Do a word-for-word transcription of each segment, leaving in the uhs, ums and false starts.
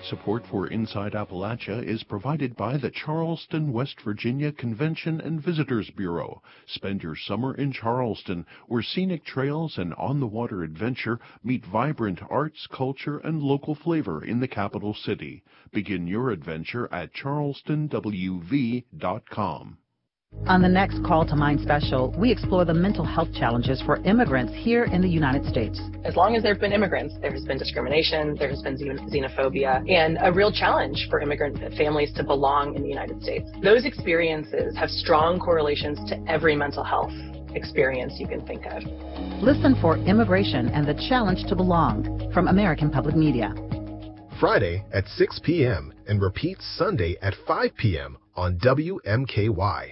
Support for Inside Appalachia is provided by the Charleston, West Virginia Convention and Visitors Bureau. Spend your summer in Charleston, where scenic trails and on-the-water adventure meet vibrant arts, culture, and local flavor in the capital city. Begin your adventure at charleston w v dot com. On the next Call to Mind special, we explore the mental health challenges for immigrants here in the United States. As long as there have been immigrants, there has been discrimination, there has been xenophobia, and a real challenge for immigrant families to belong in the United States. Those experiences have strong correlations to every mental health experience you can think of. Listen for Immigration and the Challenge to Belong from American Public Media. Friday at six p.m. and repeats Sunday at five p.m. on W M K Y.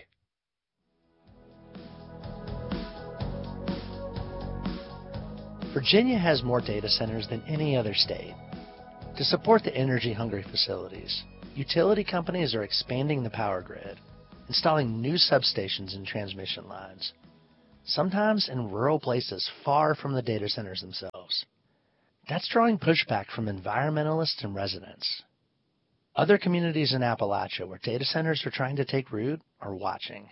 Virginia has more data centers than any other state. To support the energy-hungry facilities, utility companies are expanding the power grid, installing new substations and transmission lines, sometimes in rural places far from the data centers themselves. That's drawing pushback from environmentalists and residents. Other communities in Appalachia where data centers are trying to take root are watching.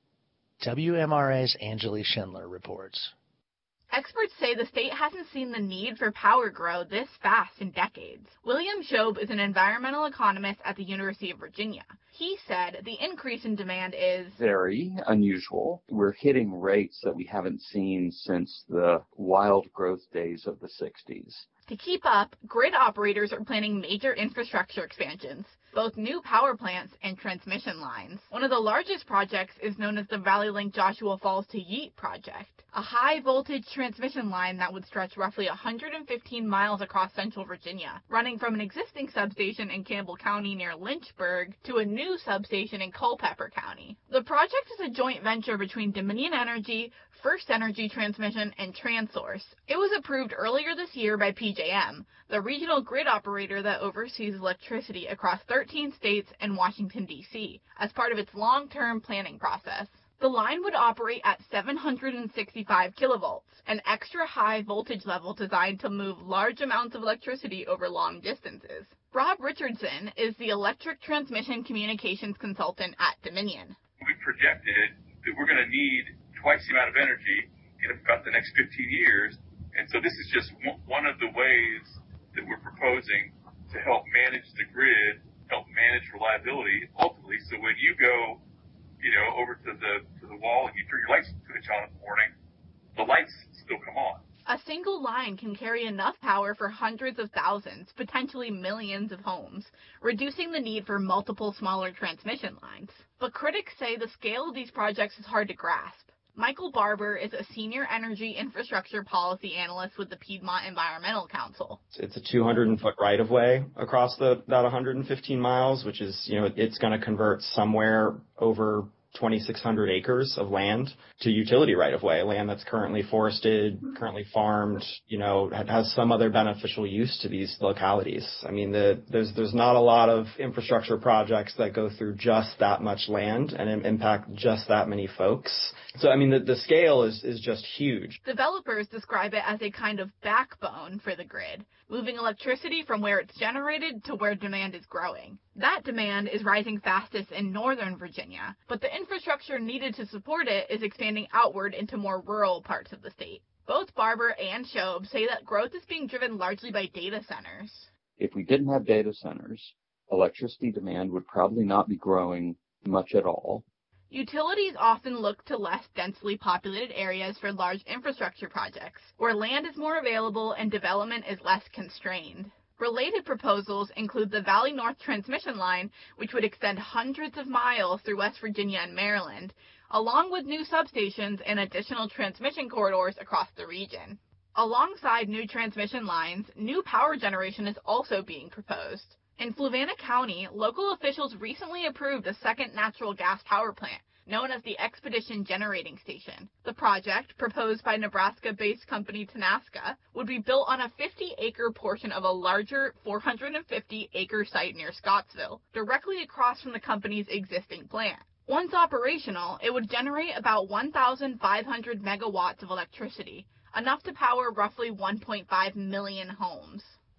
W M R A's Anjali Schindler reports. Experts say the state hasn't seen the need for power grow this fast in decades. William Shobe is an environmental economist at the University of Virginia. He said the increase in demand is very unusual. We're hitting rates that we haven't seen since the wild growth days of the sixties. To keep up, grid operators are planning major infrastructure expansions, both new power plants and transmission lines. One of the largest projects is known as the Valley Link Joshua Falls to Yeet project, a high-voltage transmission line that would stretch roughly one hundred fifteen miles across central Virginia, running from an existing substation in Campbell County near Lynchburg to a new substation in Culpeper County. The project is a joint venture between Dominion Energy, First Energy Transmission, and TransSource. It was approved earlier this year by P J M, the regional grid operator that oversees electricity across thirteen states and Washington, D C, as part of its long-term planning process. The line would operate at seven hundred sixty-five kilovolts, an extra high voltage level designed to move large amounts of electricity over long distances. Rob Richardson is the electric transmission communications consultant at Dominion. We projected that we're going to need twice the amount of energy in about the next fifteen years, and so this is just one of the ways that we're proposing to help manage the grid, help manage reliability ultimately, so when you go you know, over to the to the wall and you turn your light switch on in the morning, the lights still come on. A single line can carry enough power for hundreds of thousands, potentially millions of homes, reducing the need for multiple smaller transmission lines. But critics say the scale of these projects is hard to grasp. Michael Barber is a senior energy infrastructure policy analyst with the Piedmont Environmental Council. It's a two hundred foot right-of-way across the that one hundred fifteen miles, which is, you know, it's going to convert somewhere over twenty-six hundred acres of land to utility right-of-way, land that's currently forested, currently farmed, you know, has some other beneficial use to these localities. I mean, the, there's there's not a lot of infrastructure projects that go through just that much land and impact just that many folks. So, I mean, the, the scale is, is just huge. Developers describe it as a kind of backbone for the grid, moving electricity from where it's generated to where demand is growing. That demand is rising fastest in northern Virginia, but the infrastructure needed to support it is expanding outward into more rural parts of the state. Both Barber and Shobe say that growth is being driven largely by data centers. If we didn't have data centers, electricity demand would probably not be growing much at all. Utilities often look to less densely populated areas for large infrastructure projects, where land is more available and development is less constrained. Related proposals include the Valley North Transmission Line, which would extend hundreds of miles through West Virginia and Maryland, along with new substations and additional transmission corridors across the region. Alongside new transmission lines, new power generation is also being proposed. In Fluvanna County, local officials recently approved a second natural gas power plant, known as the Expedition Generating Station. The project, proposed by Nebraska-based company Tenaska, would be built on a fifty acre portion of a larger four hundred fifty acre site near Scottsville, directly across from the company's existing plant. Once operational, it would generate about one thousand five hundred megawatts of electricity, enough to power roughly one point five million homes.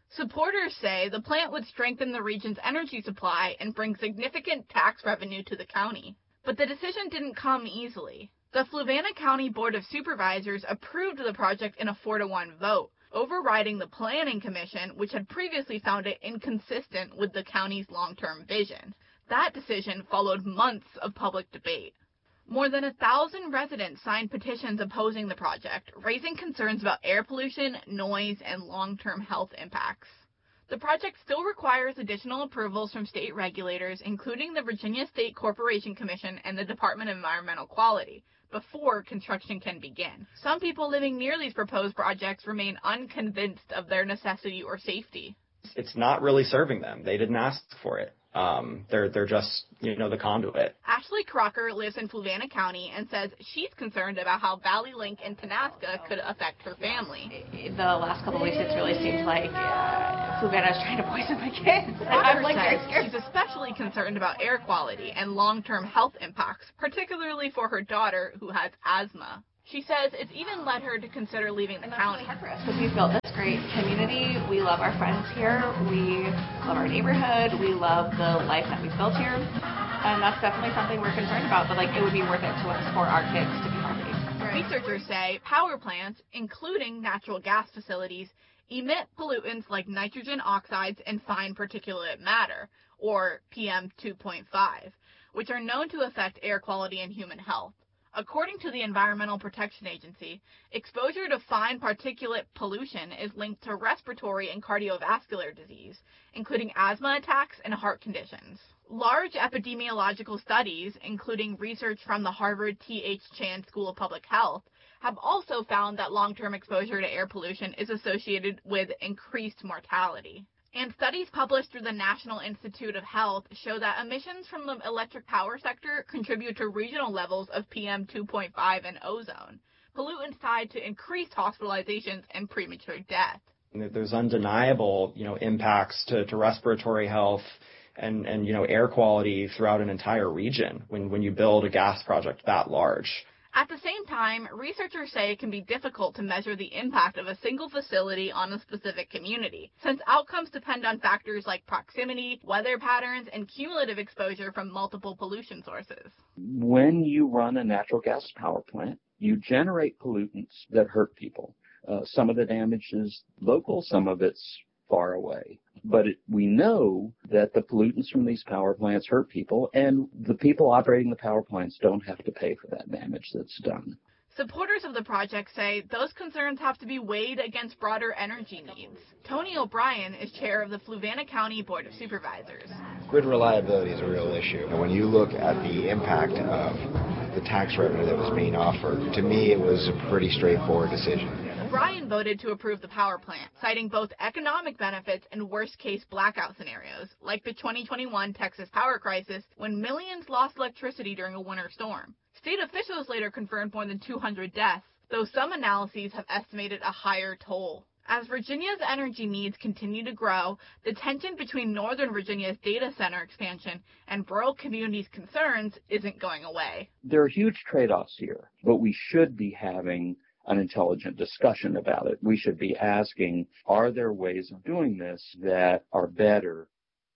Supporters say the plant would strengthen the region's energy supply and bring significant tax revenue to the county. But the decision didn't come easily. The Fluvanna County Board of Supervisors approved the project in a four to one vote, overriding the Planning Commission, which had previously found it inconsistent with the county's long-term vision. That decision followed months of public debate. More than a thousand residents signed petitions opposing the project, raising concerns about air pollution, noise, and long-term health impacts. The project still requires additional approvals from state regulators, including the Virginia State Corporation Commission and the Department of Environmental Quality, before construction can begin. Some people living near these proposed projects remain unconvinced of their necessity or safety. It's not really serving them. They didn't ask for it. Um, they're they're just, you know, the conduit. Ashley Crocker lives in Fluvanna County and says she's concerned about how Valley Link and Tenaska could affect her family. The last couple of weeks, it's really seemed like uh, Fluvanna is trying to poison my kids. Crocker like says she's especially concerned about air quality and long-term health impacts, particularly for her daughter who has asthma. She says it's even led her to consider leaving the county. Because we've built this great community. We love our friends here. We love our neighborhood. We love the life that we've built here. And that's definitely something we're concerned about. But, like, it would be worth it to us for our kids to be healthy. Right. Researchers say power plants, including natural gas facilities, emit pollutants like nitrogen oxides and fine particulate matter, or P M two point five, which are known to affect air quality and human health. According to the Environmental Protection Agency, exposure to fine particulate pollution is linked to respiratory and cardiovascular disease, including asthma attacks and heart conditions. Large epidemiological studies, including research from the Harvard T H Chan School of Public Health, have also found that long-term exposure to air pollution is associated with increased mortality. And studies published through the National Institute of Health show that emissions from the electric power sector contribute to regional levels of P M two point five and ozone, pollutants tied to increased hospitalizations and premature death. There's undeniable, you know, impacts to, to respiratory health and, and, you know, air quality throughout an entire region when, when you build a gas project that large. At the same time, researchers say it can be difficult to measure the impact of a single facility on a specific community, since outcomes depend on factors like proximity, weather patterns, and cumulative exposure from multiple pollution sources. When you run a natural gas power plant, you generate pollutants that hurt people. Uh, some of the damage is local, some of it's far away. But it, we know that the pollutants from these power plants hurt people, and the people operating the power plants don't have to pay for that damage that's done. Supporters of the project say those concerns have to be weighed against broader energy needs. Tony O'Brien is chair of the Fluvanna County Board of Supervisors. Grid reliability is a real issue. And when you look at the impact of the tax revenue that was being offered, to me it was a pretty straightforward decision. O'Brien voted to approve the power plant, citing both economic benefits and worst-case blackout scenarios, like the twenty twenty-one Texas power crisis, when millions lost electricity during a winter storm. State officials later confirmed more than two hundred deaths, though some analyses have estimated a higher toll. As Virginia's energy needs continue to grow, the tension between Northern Virginia's data center expansion and rural communities' concerns isn't going away. There are huge trade-offs here, but we should be having an intelligent discussion about it. We should be asking, are there ways of doing this that are better?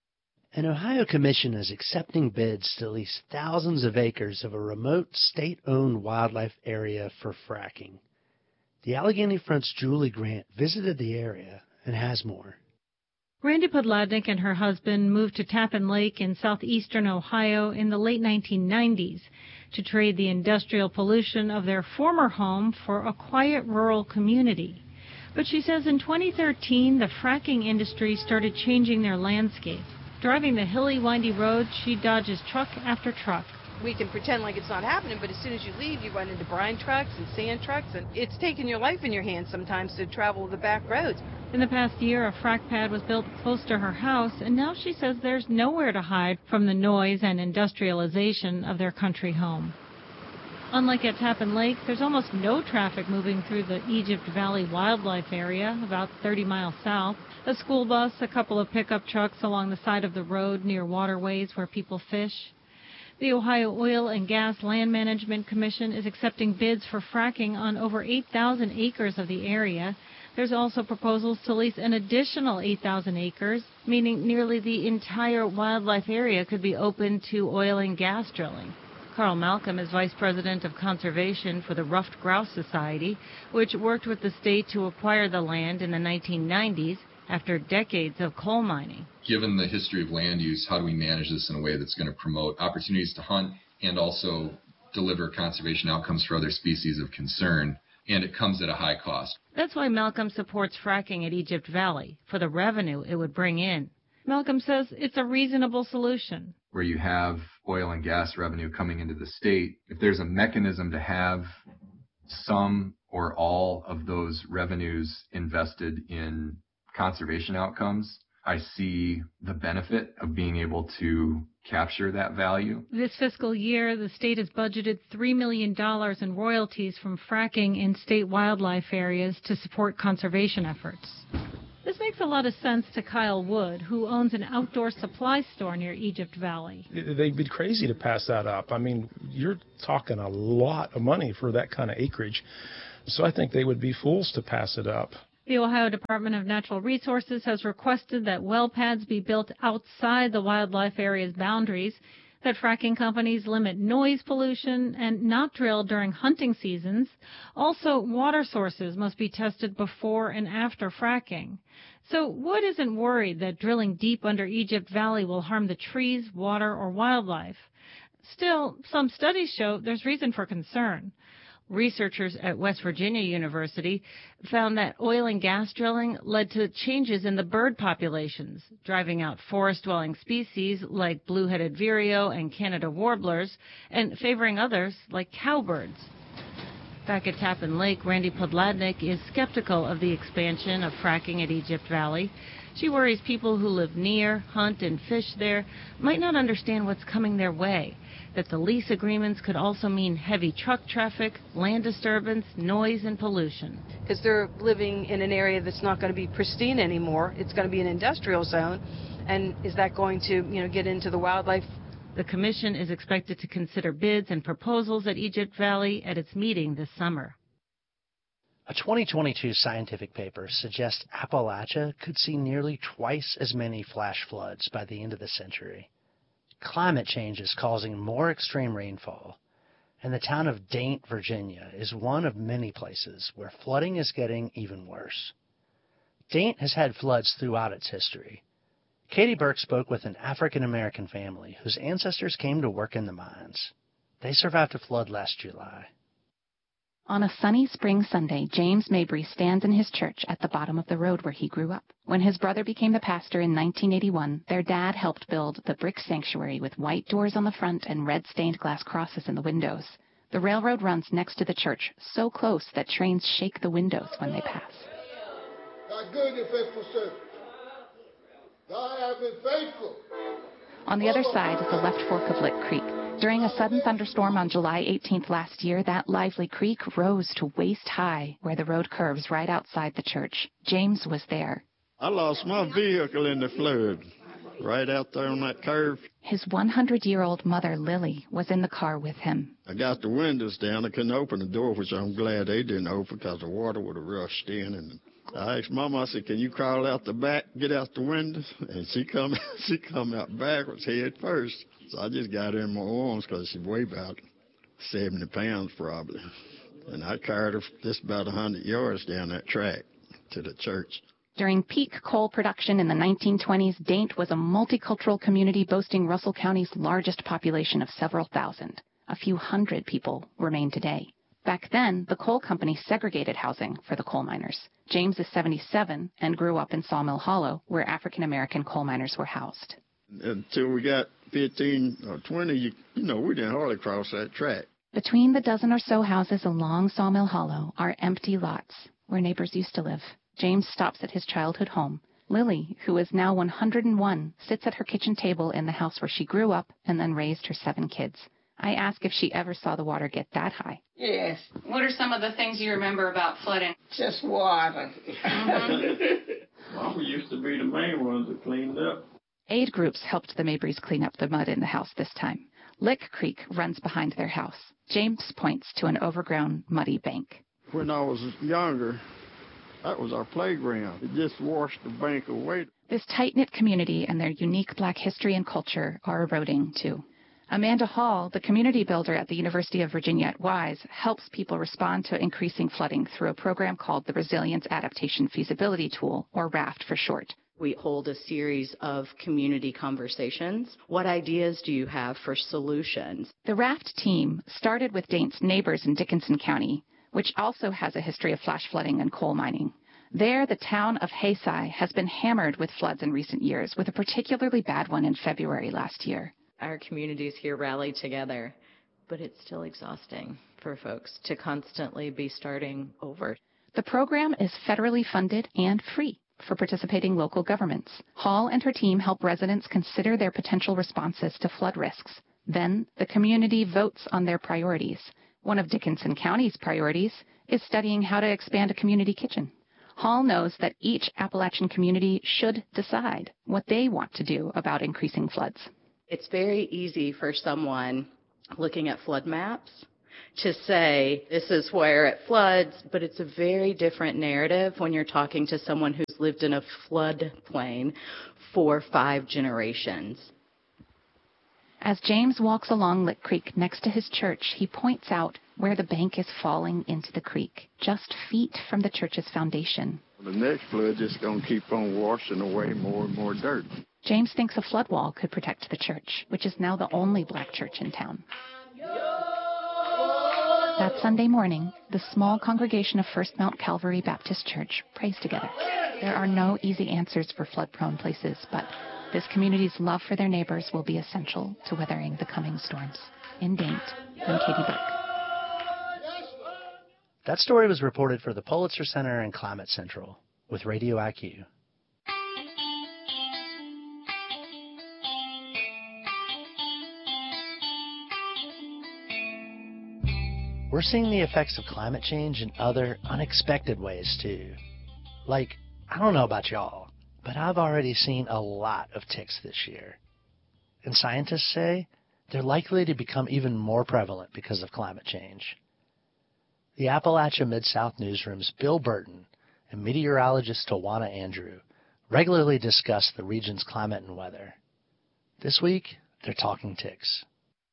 An Ohio commission is accepting bids to lease thousands of acres of a remote state-owned wildlife area for fracking. The Allegheny Front's Julie Grant visited the area and has more. Randy Podladnik and her husband moved to Tappan Lake in southeastern Ohio in the late nineteen nineties to trade the industrial pollution of their former home for a quiet rural community. But she says in twenty thirteen, the fracking industry started changing their landscape. Driving the hilly, windy roads, she dodges truck after truck. We can pretend like it's not happening, but as soon as you leave, you run into brine trucks and sand trucks, and it's taking your life in your hands sometimes to travel the back roads. In the past year, a frack pad was built close to her house, and now she says there's nowhere to hide from the noise and industrialization of their country home. Unlike at Tappan Lake, there's almost no traffic moving through the Egypt Valley Wildlife Area, about thirty miles south. A school bus, a couple of pickup trucks along the side of the road near waterways where people fish. The Ohio Oil and Gas Land Management Commission is accepting bids for fracking on over eight thousand acres of the area. There's also proposals to lease an additional eight thousand acres, meaning nearly the entire wildlife area could be open to oil and gas drilling. Carl Malcolm is Vice President of Conservation for the Ruffed Grouse Society, which worked with the state to acquire the land in the nineteen nineties after decades of coal mining. Given the history of land use, how do we manage this in a way that's going to promote opportunities to hunt and also deliver conservation outcomes for other species of concern? And it comes at a high cost. That's why Malcolm supports fracking at Egypt Valley, for the revenue it would bring in. Malcolm says it's a reasonable solution. Where you have oil and gas revenue coming into the state, if there's a mechanism to have some or all of those revenues invested in conservation outcomes, I see the benefit of being able to capture that value. This fiscal year, the state has budgeted three million dollars in royalties from fracking in state wildlife areas to support conservation efforts. This makes a lot of sense to Kyle Wood, who owns an outdoor supply store near Egypt Valley. They'd be crazy to pass that up. I mean, you're talking a lot of money for that kind of acreage. So I think they would be fools to pass it up. The Ohio Department of Natural Resources has requested that well pads be built outside the wildlife area's boundaries, that fracking companies limit noise pollution and not drill during hunting seasons. Also, water sources must be tested before and after fracking. So Wood isn't worried that drilling deep under Egypt Valley will harm the trees, water, or wildlife. Still, some studies show there's reason for concern. Researchers at West Virginia University found that oil and gas drilling led to changes in the bird populations, driving out forest-dwelling species like blue-headed vireo and Canada warblers, and favoring others like cowbirds. Back at Tappan Lake, Randy Podladnik is skeptical of the expansion of fracking at Egypt Valley. She worries people who live near, hunt, and fish there might not understand what's coming their way, that the lease agreements could also mean heavy truck traffic, land disturbance, noise, and pollution. Because they're living in an area that's not going to be pristine anymore. It's going to be an industrial zone. And is that going to, you know, get into the wildlife? The commission is expected to consider bids and proposals at Egypt Valley at its meeting this summer. A twenty twenty-two scientific paper suggests Appalachia could see nearly twice as many flash floods by the end of the century. Climate change is causing more extreme rainfall, and the town of Daint, Virginia, is one of many places where flooding is getting even worse. Daint has had floods throughout its history. Katie Burke spoke with an African-American family whose ancestors came to work in the mines. They survived a flood last July. On a sunny spring Sunday, James Mabry stands in his church at the bottom of the road where he grew up. When his brother became the pastor in nineteen eighty-one, their dad helped build the brick sanctuary with white doors on the front and red stained glass crosses in the windows. The railroad runs next to the church, so close that trains shake the windows when they pass. God good and faithful servant. God has been faithful. On the other side is the left fork of Lick Creek. During a sudden thunderstorm on July eighteenth last year, that lively creek rose to waist high where the road curves right outside the church. James was there. I lost my vehicle in the flood, right out there on that curve. His hundred-year-old mother, Lily, was in the car with him. I got the windows down. I couldn't open the door, which I'm glad they didn't open because the water would have rushed in. And I asked Mama, I said, can you crawl out the back, get out the windows? And she come, she come out backwards, head first. So I just got her in my arms because she weighed about seventy pounds probably. And I carried her just about one hundred yards down that track to the church. During peak coal production in the nineteen twenties, Daint was a multicultural community boasting Russell County's largest population of several thousand. A few hundred people remain today. Back then, the coal company segregated housing for the coal miners. James is seventy-seven and grew up in Sawmill Hollow, where African-American coal miners were housed. Until we got fifteen or twenty, you, you know, we didn't hardly cross that track. Between the dozen or so houses along Sawmill Hollow are empty lots where neighbors used to live. James stops at his childhood home. Lily, who is now one hundred and one, sits at her kitchen table in the house where she grew up and then raised her seven kids. I ask if she ever saw the water get that high. Yes. What are some of the things you remember about flooding? Just water. Mm-hmm. Mama used to be the main ones that cleaned up. Aid groups helped the Mabrys clean up the mud in the house this time. Lick Creek runs behind their house. James points to an overgrown, muddy bank. When I was younger, That was our playground. It just washed the bank away. This tight-knit community and their unique Black history and culture are eroding, too. Amanda Hall, the community builder at the University of Virginia at Wise, helps people respond to increasing flooding through a program called the Resilience Adaptation Feasibility Tool, or RAFT for short. We hold a series of community conversations. What ideas do you have for solutions? The RAFT team started with Daint's neighbors in Dickinson County, which also has a history of flash flooding and coal mining. There, the town of Haysai has been hammered with floods in recent years, with a particularly bad one in February last year. Our communities here rally together, but it's still exhausting for folks to constantly be starting over. The program is federally funded and free for participating local governments. Hall and her team help residents consider their potential responses to flood risks. Then, the community votes on their priorities. One of Dickinson County's priorities is studying how to expand a community kitchen. Hall knows that each Appalachian community should decide what they want to do about increasing floods. It's very easy for someone looking at flood maps to say, this is where it floods, but it's a very different narrative when you're talking to someone who's lived in a floodplain for five generations. As James walks along Lick Creek next to his church, he points out where the bank is falling into the creek, just feet from the church's foundation. The next flood just going to keep on washing away more and more dirt. James thinks a flood wall could protect the church, which is now the only Black church in town. That Sunday morning, the small congregation of First Mount Calvary Baptist Church prays together. There are no easy answers for flood-prone places, but this community's love for their neighbors will be essential to weathering the coming storms. In Daint, I'm Katie Burke. That story was reported for the Pulitzer Center and Climate Central with Radio I Q. We're seeing the effects of climate change in other unexpected ways, too. Like, I don't know about y'all, but I've already seen a lot of ticks this year. And scientists say they're likely to become even more prevalent because of climate change. The Appalachia Mid-South Newsroom's Bill Burton and meteorologist Tawana Andrew regularly discuss the region's climate and weather. This week, they're talking ticks.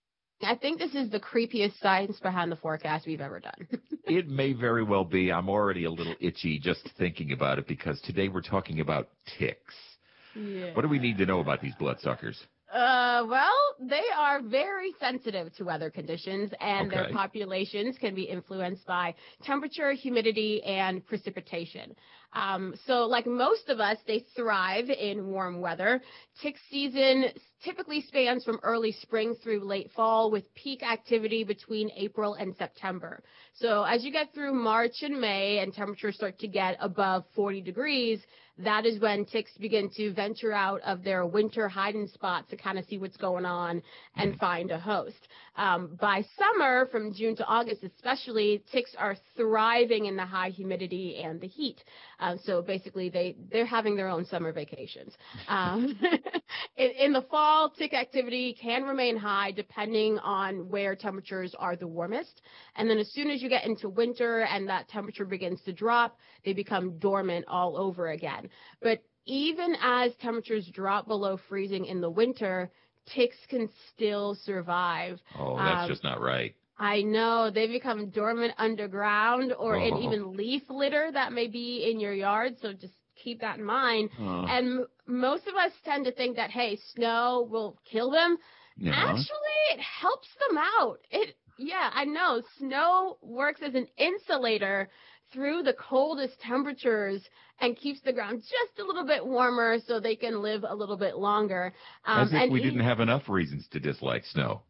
I think this is the creepiest science behind the forecast we've ever done. It may very well be. I'm already a little itchy just thinking about it because today we're talking about ticks. Yeah. What do we need to know about these bloodsuckers? Uh, well, they are very sensitive to weather conditions, and Okay. their populations can be influenced by temperature, humidity, and precipitation. Um, so like most of us, they thrive in warm weather. Tick season typically spans from early spring through late fall, with peak activity between April and September. So as you get through March and May and temperatures start to get above forty degrees, that is when ticks begin to venture out of their winter hiding spots to kind of see what's going on and find a host. Um, by summer, from June to August especially, ticks are thriving in the high humidity and the heat. Uh, so basically, they, they're having their own summer vacations. Um, in, in the fall, tick activity can remain high depending on where temperatures are the warmest. And then as soon as you get into winter and that temperature begins to drop, they become dormant all over again. But even as temperatures drop below freezing in the winter, ticks can still survive. Oh, that's Um, just not right. I know. They become dormant underground or in Oh. even leaf litter that may be in your yard. So just keep that in mind. Oh. And m- most of us tend to think that, hey, snow will kill them. Yeah. Actually, it helps them out. It, yeah, I know. Snow works as an insulator through the coldest temperatures and keeps the ground just a little bit warmer so they can live a little bit longer. As if and we e- didn't have enough reasons to dislike snow.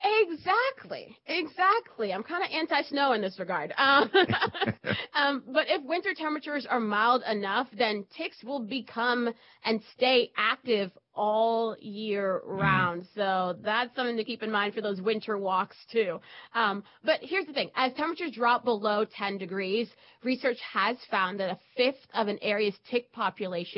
Exactly, exactly. I'm kind of anti-snow in this regard. Um, um, but if winter temperatures are mild enough, then ticks will become and stay active all year round. So that's something to keep in mind for those winter walks too. Um, but here's the thing. As temperatures drop below ten degrees, research has found that a fifth of an area's tick population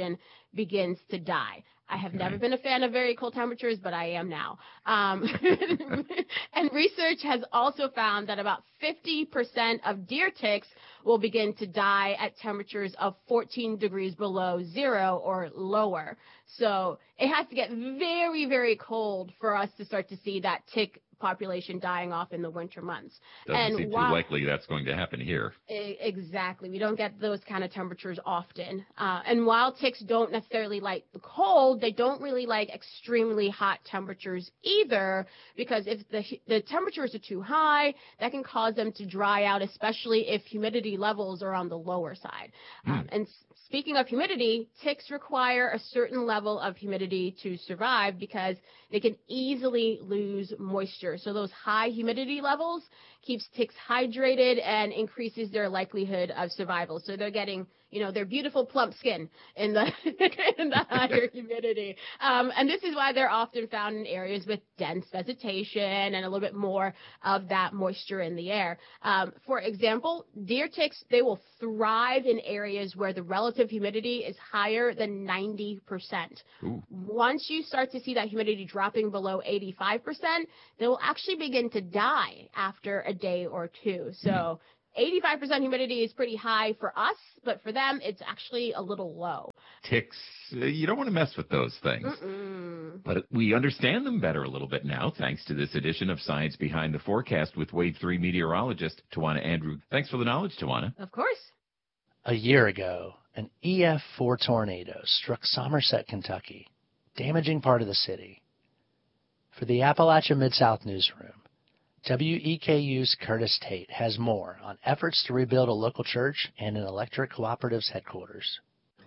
begins to die. I have never been a fan of very cold temperatures, but I am now. Um, and research has also found that about fifty percent of deer ticks will begin to die at temperatures of fourteen degrees below zero or lower. So it has to get very, very cold for us to start to see that tick population dying off in the winter months. Doesn't and seem while, too likely that's going to happen here. Exactly. We don't get those kind of temperatures often. Uh, and while ticks don't necessarily like the cold, they don't really like extremely hot temperatures either, because if the, the temperatures are too high, that can cause them to dry out, especially if humidity levels are on the lower side. Mm. Um, and speaking of humidity, ticks require a certain level of humidity to survive because they can easily lose moisture. So those high humidity levels keeps ticks hydrated and increases their likelihood of survival. So they're getting, you know, their beautiful plump skin in the in the higher humidity. Um, and this is why they're often found in areas with dense vegetation and a little bit more of that moisture in the air. Um, for example, deer ticks, they will thrive in areas where the relative humidity is higher than ninety percent. Ooh. Once you start to see that humidity dropping below eighty-five percent, they will actually begin to die after a day or two. So eighty-five percent humidity is pretty high for us, but for them, it's actually a little low. Ticks, uh, you don't want to mess with those things. Mm-mm. But we understand them better a little bit now, thanks to this edition of Science Behind the Forecast with Wave three meteorologist Tawana Andrew. Thanks for the knowledge, Tawana. Of course. A year ago, an E F four tornado struck Somerset, Kentucky, damaging part of the city. For the Appalachia Mid-South newsroom, W E K U's Curtis Tate has more on efforts to rebuild a local church and an electric cooperative's headquarters.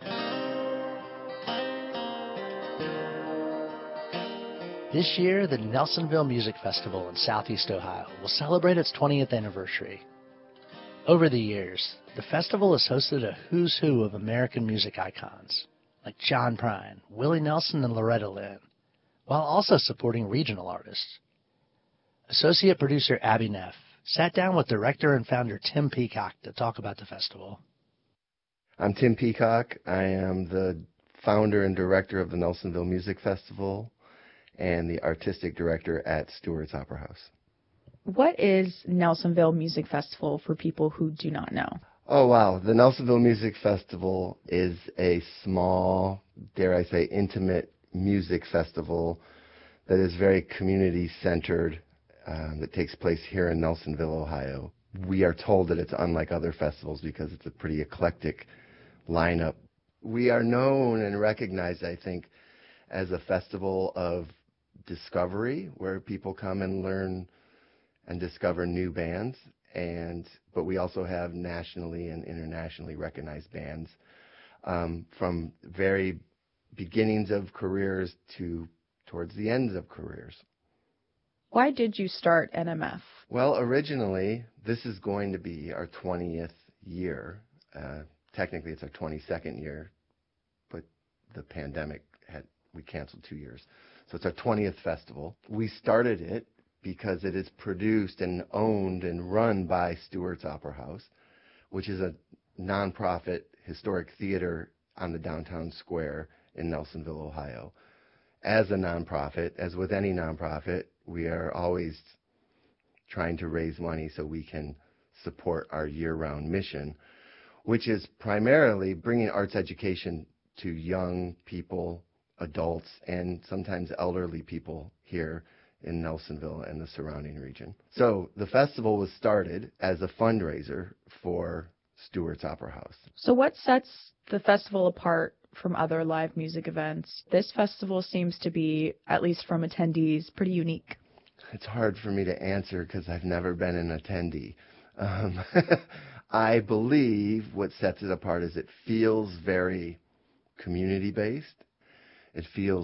This year, the Nelsonville Music Festival in Southeast Ohio will celebrate its twentieth anniversary. Over the years, the festival has hosted a who's who of American music icons, like John Prine, Willie Nelson, and Loretta Lynn, while also supporting regional artists. Associate producer Abby Neff sat down with director and founder Tim Peacock to talk about the festival. I'm Tim Peacock. I am the founder and director of the Nelsonville Music Festival and the artistic director at Stewart's Opera House. What is Nelsonville Music Festival for people who do not know? Oh, wow. The Nelsonville Music Festival is a small, dare I say, intimate music festival that is very community-centered, uh, that takes place here in Nelsonville, Ohio. We are told that it's unlike other festivals because it's a pretty eclectic lineup. We are known and recognized, I think, as a festival of discovery, where people come and learn and discover new bands, and but we also have nationally and internationally recognized bands, um, from very beginnings of careers to towards the ends of careers. Why did you start N M F? Well, originally, this is going to be our twentieth year. Uh, technically, it's our twenty-second year, but the pandemic had, we canceled two years. So it's our twentieth festival. We started it because it is produced and owned and run by Stewart's Opera House, which is a nonprofit historic theater on the downtown square in Nelsonville, Ohio. As a nonprofit, as with any nonprofit, we are always trying to raise money so we can support our year-round mission, which is primarily bringing arts education to young people, adults, and sometimes elderly people here in Nelsonville and the surrounding region. So the festival was started as a fundraiser for Stewart's Opera House. So what sets the festival apart from other live music events? This festival seems to be, at least from attendees, pretty unique. It's hard for me to answer because I've never been an attendee. Um, I believe what sets it apart is it feels very community-based. It feels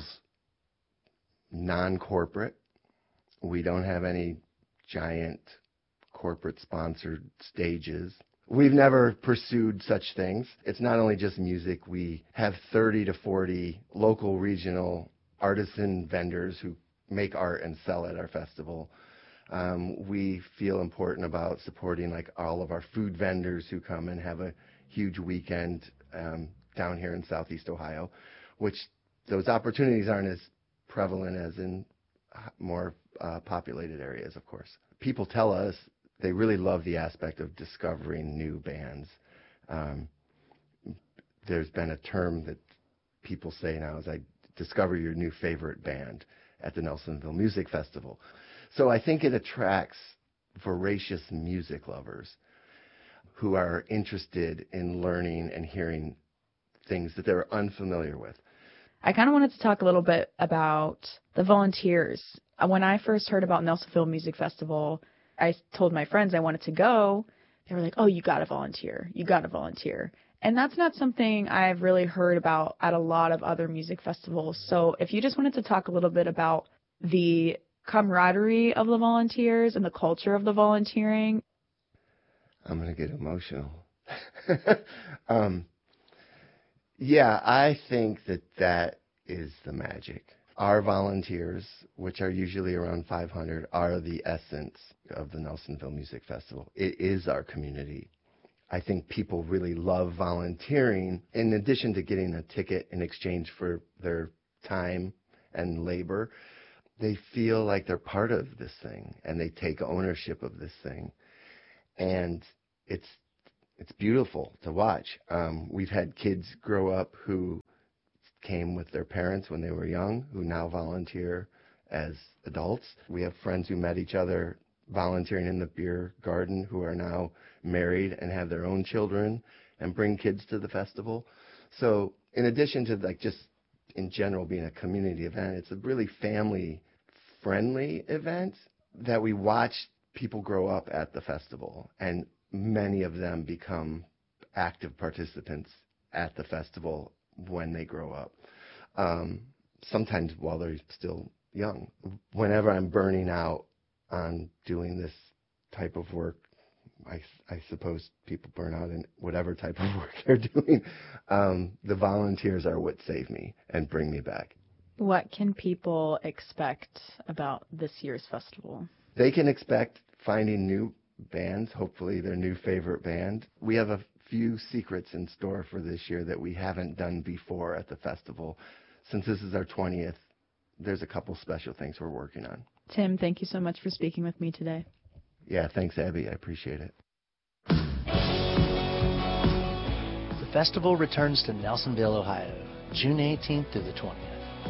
non-corporate. We don't have any giant corporate-sponsored stages. We've never pursued such things. It's not only just music. We have thirty to forty local, regional artisan vendors who make art and sell at our festival. Um, we feel important about supporting like all of our food vendors who come and have a huge weekend um, down here in Southeast Ohio. which those opportunities aren't as prevalent as in more uh, populated areas, of course. People tell us they really love the aspect of discovering new bands. Um, there's been a term that people say now is, I discover your new favorite band at the Nelsonville Music Festival. So I think it attracts voracious music lovers who are interested in learning and hearing things that they're unfamiliar with. I kind of wanted to talk a little bit about the volunteers. When I first heard about Nelsonville Music Festival, I told my friends I wanted to go. They were like, oh, you got to volunteer. You got to volunteer. And that's not something I've really heard about at a lot of other music festivals. So if you just wanted to talk a little bit about the camaraderie of the volunteers and the culture of the volunteering. I'm going to get emotional. um, yeah, I think that that is the magic. Our volunteers, which are usually around five hundred, are the essence of the Nelsonville Music Festival. It is our community. I think people really love volunteering in addition to getting a ticket in exchange for their time and labor. They feel like they're part of this thing and they take ownership of this thing. And it's it's beautiful to watch. Um, we've had kids grow up who came with their parents when they were young, who now volunteer as adults. We have friends who met each other volunteering in the beer garden who are now married and have their own children and bring kids to the festival. So in addition to like just in general being a community event, it's a really family friendly event that we watch people grow up at the festival, and many of them become active participants at the festival when they grow up, um, sometimes while they're still young. Whenever I'm burning out on doing this type of work, I, I suppose people burn out in whatever type of work they're doing, um, the volunteers are what save me and bring me back. What can people expect about this year's festival? They can expect finding new bands, hopefully their new favorite band. We have a few secrets in store for this year that we haven't done before at the festival. Since this is our twentieth, there's a couple special things we're working on. Tim, thank you so much for speaking with me today. Yeah, thanks, Abby. I appreciate it. The festival returns to Nelsonville, Ohio, June eighteenth through the twentieth.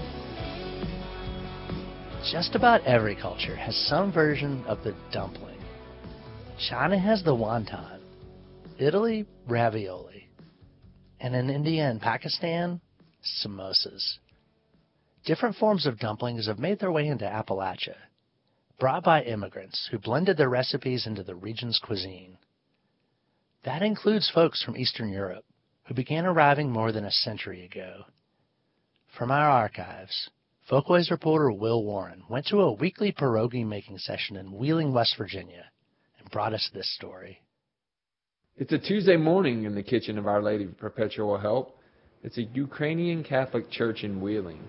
Just about every culture has some version of the dumpling. China has the wonton, Italy, ravioli, and in India and Pakistan, samosas. Different forms of dumplings have made their way into Appalachia, brought by immigrants who blended their recipes into the region's cuisine. That includes folks from Eastern Europe, who began arriving more than a century ago. From our archives, Folkways reporter Will Warren went to a weekly pierogi making session in Wheeling, West Virginia, and brought us this story. It's a Tuesday morning in the kitchen of Our Lady of Perpetual Help. It's a Ukrainian Catholic church in Wheeling.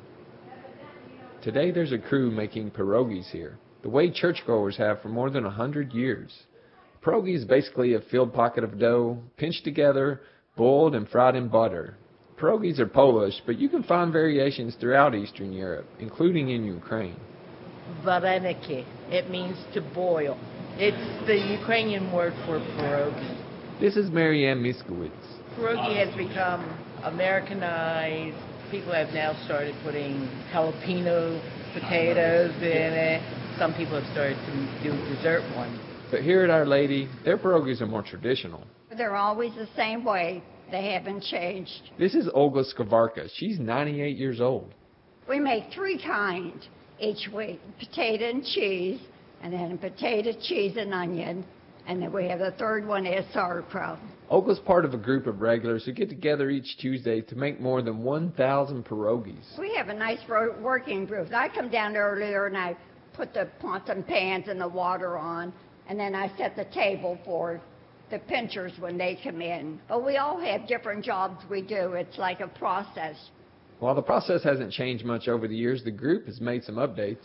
Today there's a crew making pierogies here, the way churchgoers have for more than a hundred years. Pierogi is basically a filled pocket of dough, pinched together, boiled and fried in butter. Pierogies are Polish, but you can find variations throughout Eastern Europe, including in Ukraine. Vareniki. It means to boil. It's the Ukrainian word for pierogi. This is Marianne Miskowitz. Pierogi has become Americanized. People have now started putting jalapeno potatoes in it. Some people have started to do dessert ones. But here at Our Lady, their pierogies are more traditional. They're always the same way. They haven't changed. This is Olga Skavarka. She's ninety-eight years old. We make three kinds each week, potato and cheese, and then potato, cheese, and onion. And then we have the third one is sauerkraut. Olga's part of a group of regulars who get together each Tuesday to make more than one thousand pierogies. We have a nice working group. I come down earlier and I put the pots and pans and the water on, and then I set the table for the pinchers when they come in. But we all have different jobs we do. It's like a process. While the process hasn't changed much over the years, the group has made some updates.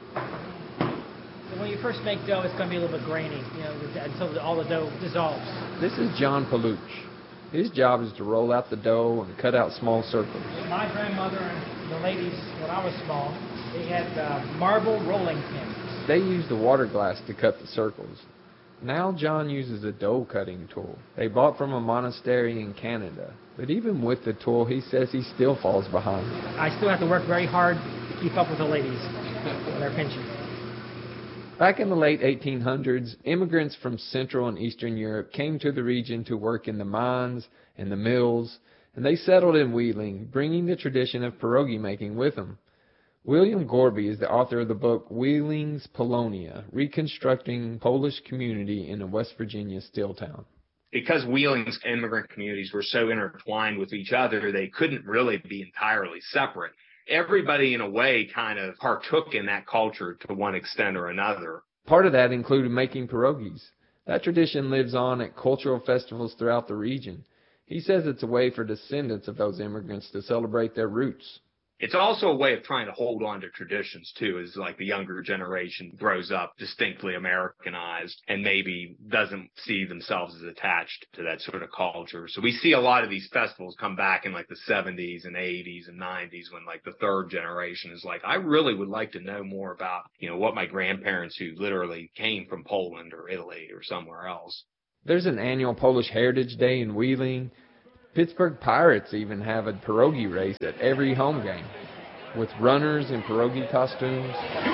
So when you first make dough, it's going to be a little bit grainy, you know, until all the dough dissolves. This is John Paluch. His job is to roll out the dough and cut out small circles. My grandmother and the ladies, when I was small, they had uh, marble rolling pins. They used the water glass to cut the circles. Now John uses a dough cutting tool they bought from a monastery in Canada. But even with the tool, he says he still falls behind. I still have to work very hard to keep up with the ladies with their pinching. Back in the late eighteen hundreds, immigrants from Central and Eastern Europe came to the region to work in the mines and the mills, and they settled in Wheeling, bringing the tradition of pierogi making with them. William Gorby is the author of the book Wheeling's Polonia, Reconstructing Polish Community in a West Virginia Steel Town. Because Wheeling's immigrant communities were so intertwined with each other, they couldn't really be entirely separate. Everybody, in a way, kind of partook in that culture to one extent or another. Part of that included making pierogies. That tradition lives on at cultural festivals throughout the region. He says it's a way for descendants of those immigrants to celebrate their roots. It's also a way of trying to hold on to traditions, too, as like the younger generation grows up distinctly Americanized and maybe doesn't see themselves as attached to that sort of culture. So we see a lot of these festivals come back in like the seventies and eighties and nineties when like the third generation is like, I really would like to know more about, you know, what my grandparents who literally came from Poland or Italy or somewhere else. There's an annual Polish Heritage Day in Wheeling. Pittsburgh Pirates even have a pierogi race at every home game, with runners in pierogi costumes.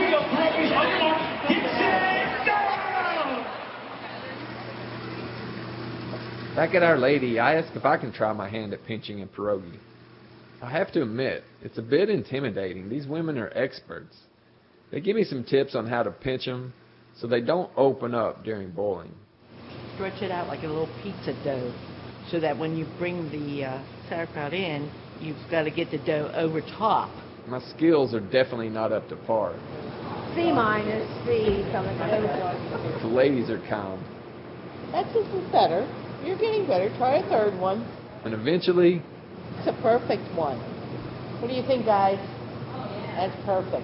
Back at Our Lady, I asked if I can try my hand at pinching a pierogi. I have to admit, it's a bit intimidating. These women are experts. They give me some tips on how to pinch them so they don't open up during boiling. Stretch it out like a little pizza dough, so that when you bring the uh, sauerkraut in, you've got to get the dough over top. My skills are definitely not up to par. C minus, C, something like that. The ladies are kind. That's just better. You're getting better. Try a third one. And eventually... It's a perfect one. What do you think, guys? That's perfect.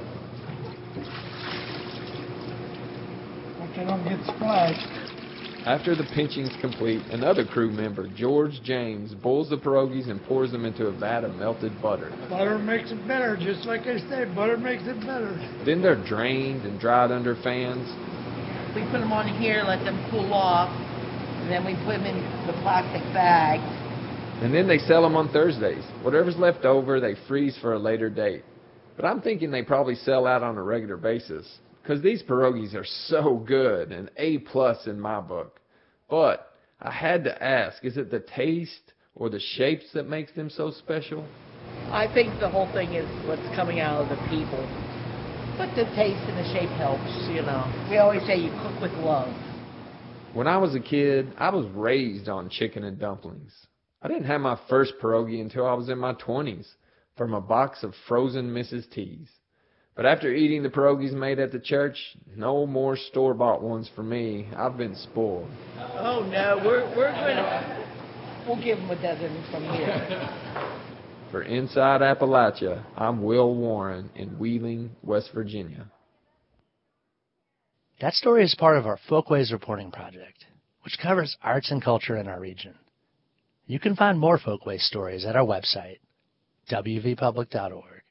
Hope they don't get splashed. After the pinching's complete, another crew member, George James, boils the pierogies and pours them into a vat of melted butter. Butter makes it better, just like I said, butter makes it better. Then they're drained and dried under fans. We put them on here, let them cool off, and then we put them in the plastic bags. And then they sell them on Thursdays. Whatever's left over, they freeze for a later date. But I'm thinking they probably sell out on a regular basis, because these pierogies are so good, an A plus in my book. But I had to ask, is it the taste or the shapes that makes them so special? I think the whole thing is what's coming out of the people. But the taste and the shape helps, you know. We always say you cook with love. When I was a kid, I was raised on chicken and dumplings. I didn't have my first pierogi until I was in my twenties from a box of frozen Missus T's. But after eating the pierogies made at the church, no more store-bought ones for me. I've been spoiled. Oh, no, we're, we're going to, we'll give them a dozen from here. For Inside Appalachia, I'm Will Warren in Wheeling, West Virginia. That story is part of our Folkways reporting project, which covers arts and culture in our region. You can find more Folkways stories at our website, w v public dot org.